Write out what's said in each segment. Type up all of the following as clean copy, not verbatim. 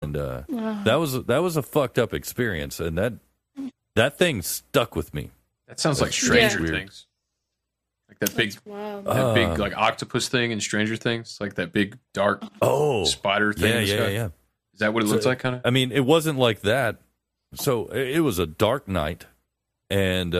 And that was a fucked up experience, and that thing stuck with me. That sounds like Stranger Things. Like that big like octopus thing in Stranger Things, like that big dark spider thing. Yeah. Is that what it looks like, kind of? I mean, it wasn't like that. So it was a dark night, and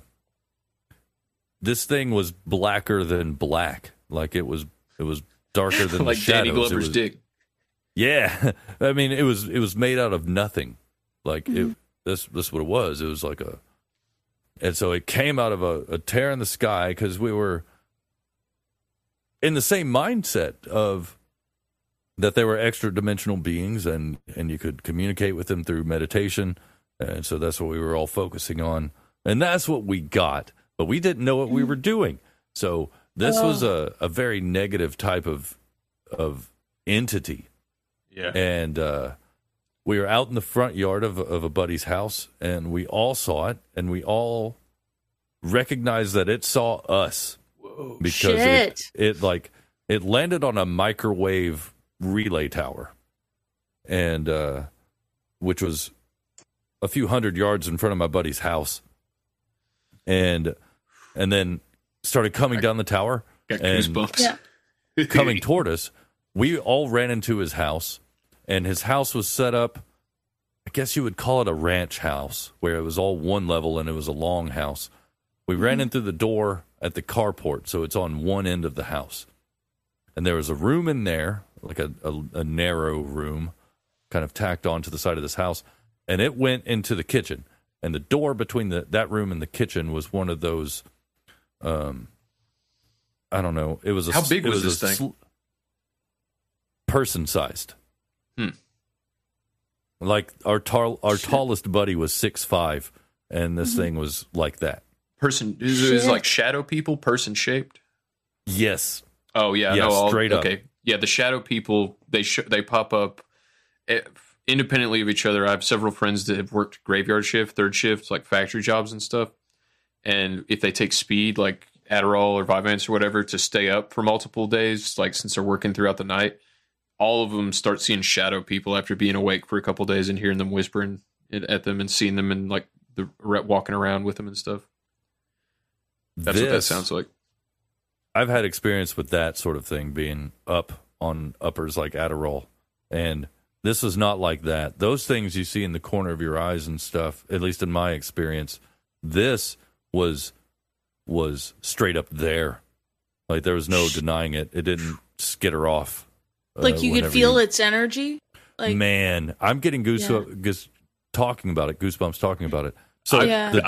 this thing was blacker than black. Like it was darker than like the shadows. Danny Glover's dick. Yeah, I mean, it was made out of nothing. Like this what it was. It was like and so it came out of a tear in the sky because we were in the same mindset of that they were extra dimensional beings and you could communicate with them through meditation. And so that's what we were all focusing on. And that's what we got. But we didn't know what we were doing. So this was a very negative type of entity. Yeah. And we were out in the front yard of a buddy's house, and we all saw it, and we all recognized that it saw us. Whoa. Because it landed on a microwave relay tower, and which was a few hundred yards in front of my buddy's house, and then started coming down the tower Got goosebumps. coming toward us. We all ran into his house, and his house was set up, I guess you would call it a ranch house, where it was all one level and it was a long house. We ran in through the door at the carport, so it's on one end of the house. And there was a room in there, like a narrow room, kind of tacked on to the side of this house, and it went into the kitchen. And the door between that room and the kitchen was one of those, I don't know. It was how big was this thing? Person-sized. Like our tallest buddy was 6'5", and this thing was like that. Person is like shadow people, person shaped. Yes. Oh yeah, yeah, no, straight up. Okay, yeah, the shadow people they pop up independently of each other. I have several friends that have worked graveyard shift, third shifts, like factory jobs and stuff. And if they take speed, like Adderall or Vyvanse or whatever, to stay up for multiple days, like since they're working throughout the night, all of them start seeing shadow people after being awake for a couple of days and hearing them whispering at them and seeing them and like the walking around with them and stuff. That's what that sounds like. I've had experience with that sort of thing, being up on uppers like Adderall, and this is not like that. Those things you see in the corner of your eyes and stuff, at least in my experience, this was straight up there. Like there was no denying it. It didn't skitter off. Like you could feel its energy? Like, man, I'm getting goosebumps talking about it. So the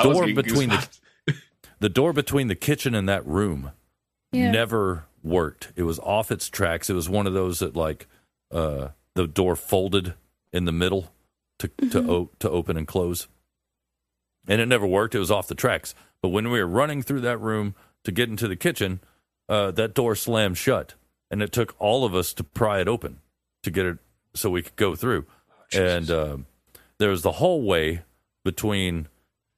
door between the kitchen and that room never worked. It was off its tracks. It was one of those that like the door folded in the middle to open and close, and it never worked. It was off the tracks. But when we were running through that room to get into the kitchen, that door slammed shut. And it took all of us to pry it open to get it so we could go through. Oh, and there was the hallway between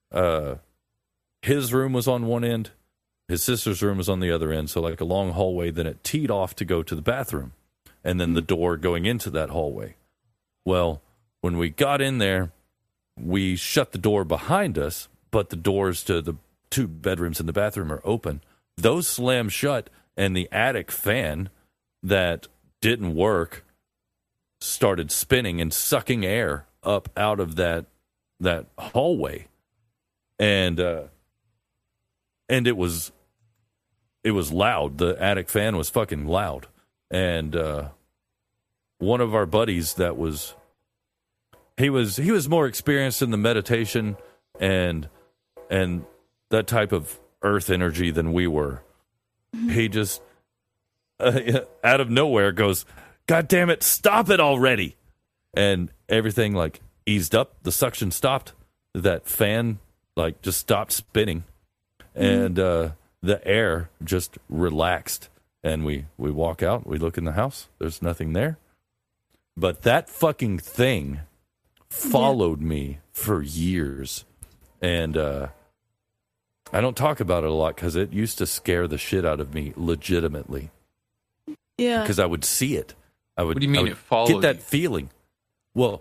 his room was on one end, his sister's room was on the other end. So like a long hallway, then it teed off to go to the bathroom. And then the door going into that hallway. Well, when we got in there, we shut the door behind us, but the doors to the two bedrooms in the bathroom are open. Those slam shut, and the attic fan that didn't work started spinning and sucking air up out of that hallway, and it was loud. The attic fan was fucking loud, and one of our buddies that was he was more experienced in the meditation and that type of earth energy than we were. He just out of nowhere goes, "God damn it, stop it already." And everything like eased up, the suction stopped, that fan like just stopped spinning, and the air just relaxed. And we walk out, we look in the house, there's nothing there. But that fucking thing followed me for years. And I don't talk about it a lot because it used to scare the shit out of me legitimately. Yeah. Because I would see it. What do you mean it followed get that you? feeling.